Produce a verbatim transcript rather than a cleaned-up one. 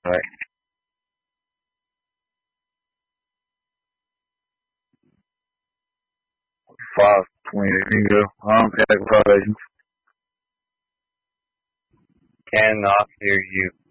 Right. Five twenty. There you go. Um, yeah, violations. Cannot hear you.